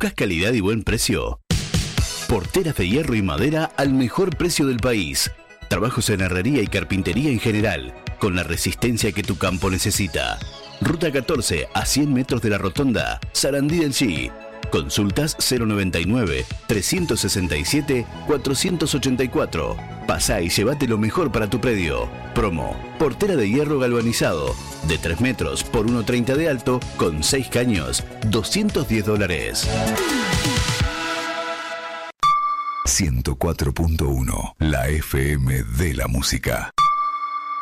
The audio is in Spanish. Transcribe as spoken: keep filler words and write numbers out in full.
¿Buscas calidad y buen precio? Porteras de hierro y madera al mejor precio del país. Trabajos en herrería y carpintería en general, con la resistencia que tu campo necesita. Ruta catorce a cien metros de la rotonda, Sarandí del Chi. Consultas cero noventa y nueve, trescientos sesenta y siete, cuatrocientos ochenta y cuatro. Pasá y llévate lo mejor para tu predio. Promo: portera de hierro galvanizado, de tres metros por uno treinta de alto, con seis caños, doscientos diez dólares. ciento cuatro punto uno, la F M de la música.